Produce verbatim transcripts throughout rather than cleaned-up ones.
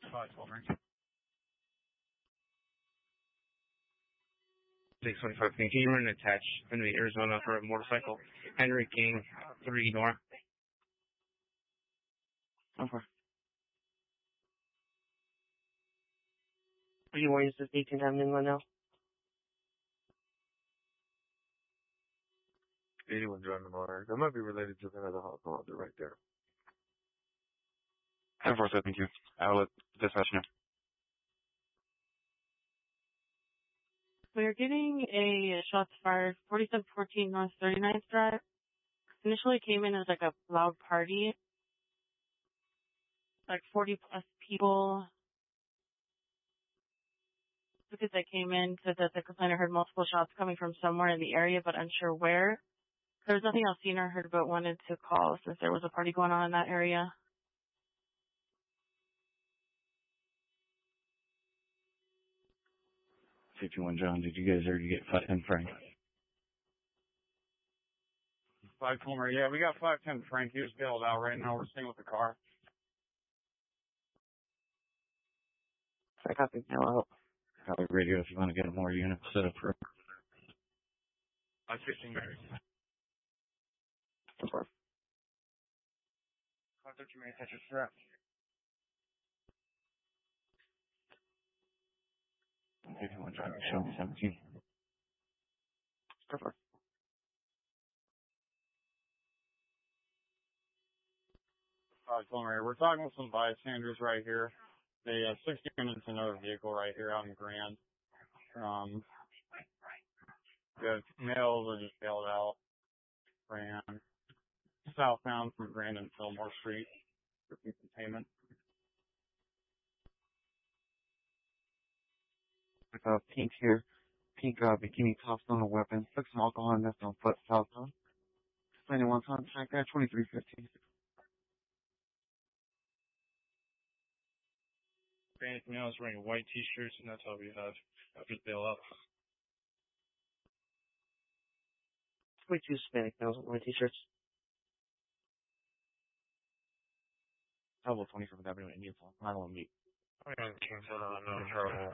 five twelve range. six twenty-five, can you run an attach in the Arizona for a motorcycle? Henry King, three north. Okay. Are you wearing this eighteen Avenue right now? eighty-one driving the motor. That might be related to the other hospital right there. ten four seven two. I'll let dispatch know. We are getting a shots fired, forty-seven fourteen North thirty-ninth Drive. Initially came in as like a loud party. Like forty plus people. Because they came in, said that the complainant heard multiple shots coming from somewhere in the area, but unsure where. There was nothing else seen or heard, but wanted to call since there was a party going on in that area. fifty-one John, did you guys already get five ten Frank? five Fulmer, yeah, we got five ten Frank. He was bailed out right now. We're staying with the car. I got the mail out. Got the radio if you want to get more units set up for five fifteen Mary. ten four. five thirteen Mary, touch your strap. fifty-one John, show me seventeen. ten four. five Fulmer, we're talking with some bystanders right here. They have six units in another vehicle right here out in Grand. Um, the males are just bailed out. Ran southbound from Grand and Fillmore Street for containment. I got pink here. Pink uh, bikini tops on a weapon. Took some alcohol and left on foot southbound. Anyone contact that twenty-three fifteen. Anything else wearing white t-shirts, and that's all we have. I'll just bail out. Way too Hispanic now with my t-shirts. Double twenty-seven Avenue Indian Farm. I don't want to meet. I got canceled on no trouble.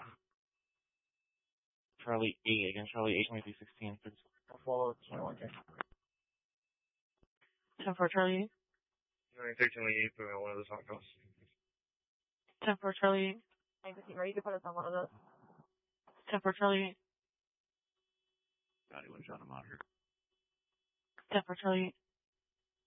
Charlie eight again. Charlie eight twenty-three sixteen. I'll follow twenty-one K. ten four Charlie. nine thirteen eight for one of those hospitals. ten four Charlie. Right, you can put us on one of those. ten four Charlie. Got it, one shot him out here. ten four Charlie.